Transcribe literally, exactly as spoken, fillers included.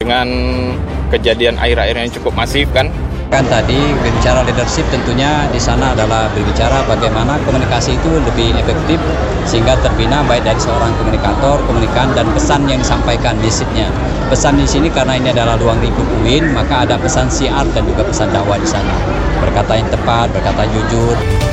Dengan kejadian air-air yang cukup masif kan. Kan tadi berbicara leadership tentunya di sana adalah berbicara bagaimana komunikasi itu lebih efektif sehingga terbina baik dari seorang komunikator, komunikan dan pesan yang disampaikan message-nya. Pesan di sini karena ini adalah ruang lingkup U I N, maka ada pesan siar dan juga pesan dakwah di sana. Berkata yang tepat, berkata jujur.